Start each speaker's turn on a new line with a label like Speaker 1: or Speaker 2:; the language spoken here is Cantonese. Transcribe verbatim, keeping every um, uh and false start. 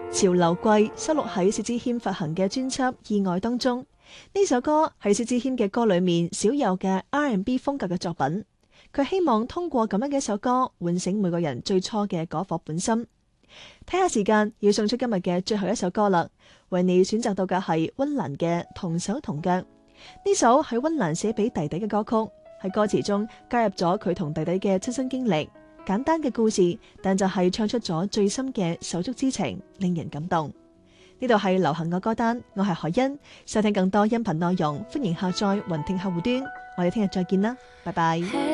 Speaker 1: 潮流季收錄喺薛之謙發行嘅專輯《意外》當中。呢首歌係薛之謙嘅歌裏面少有嘅 R and B 風格嘅作品。佢希望通過咁樣嘅一首歌喚醒每個人最初嘅嗰顆本心。睇下時間要送出今日嘅最後一首歌啦，為你選擇到嘅係溫岚嘅《同手同腳》。呢首係溫岚寫俾弟弟嘅歌曲，喺歌詞中加入咗佢同弟弟嘅親身經歷，簡單嘅故事，但就係唱出咗最深嘅手足之情，令人感動。呢度係流行嘅歌單，我係海欣。收聽更多音頻內容，歡迎下載雲聽客戶端。我哋聽日再見啦，拜拜。